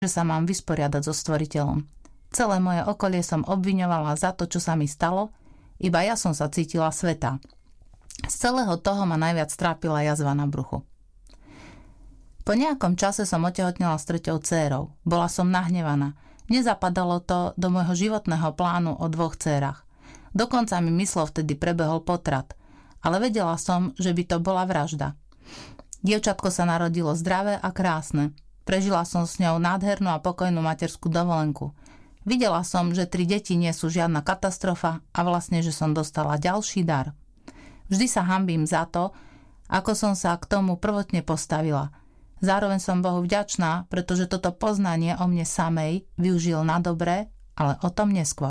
že sa mám vysporiadať so Stvoriteľom. Celé moje okolie som obviňovala za to, čo sa mi stalo, iba ja som sa cítila svätá. Z celého toho ma najviac trápila jazva na bruchu. Po nejakom čase som otehotnela s 3. dcérou. Bola som nahnevaná. Nezapadalo to do môjho životného plánu o 2 dcérach. Dokonca mi myslel vtedy prebehol potrat, ale vedela som, že by to bola vražda. Dievčatko sa narodilo zdravé a krásne. Prežila som s ňou nádhernú a pokojnú materskú dovolenku. Videla som, že 3 deti nie sú žiadna katastrofa a vlastne, že som dostala ďalší dar. Vždy sa hanbím za to, ako som sa k tomu prvotne postavila. Zároveň som Bohu vďačná, pretože toto poznanie o mne samej využil na dobre, ale o tom neskôr.